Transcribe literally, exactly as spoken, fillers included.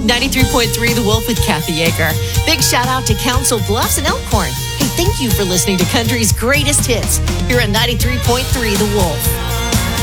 ninety-three point three The Wolf with Kathy Yeager. Big shout out to Council Bluffs and Elkhorn. Hey, thank you for listening to Country's greatest hits here at ninety-three point three The Wolf.